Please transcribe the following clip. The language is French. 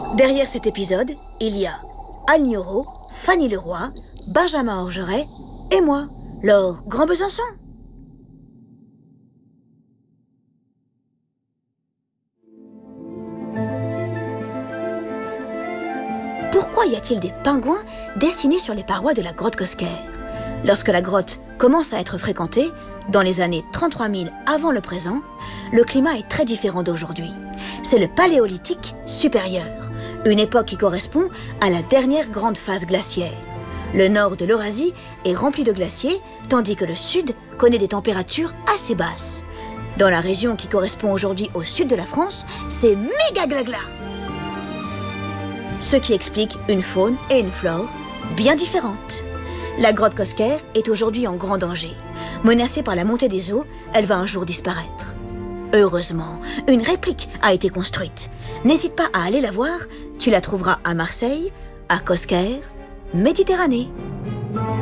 Derrière cet épisode, il y a Anne Nioro, Fanny Leroy, Benjamin Orgeret et moi, Laure Grand-Besançon. Pourquoi y a-t-il des pingouins dessinés sur les parois de la grotte Cosquer? Lorsque la grotte commence à être fréquentée, dans les années 33 000 avant le présent, le climat est très différent d'aujourd'hui. C'est le Paléolithique supérieur, une époque qui correspond à la dernière grande phase glaciaire. Le nord de l'Eurasie est rempli de glaciers, tandis que le sud connaît des températures assez basses. Dans la région qui correspond aujourd'hui au sud de la France, c'est méga glagla. Ce qui explique une faune et une flore bien différentes. La grotte Cosquer est aujourd'hui en grand danger. Menacée par la montée des eaux, elle va un jour disparaître. Heureusement, une réplique a été construite. N'hésite pas à aller la voir, tu la trouveras à Marseille, à Cosquer, Méditerranée.